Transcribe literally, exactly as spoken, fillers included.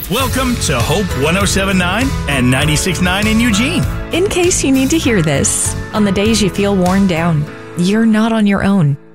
Welcome to Hope one oh seven point nine and ninety-six point nine in Eugene. In case you need to hear this, on the days you feel worn down, you're not on your own.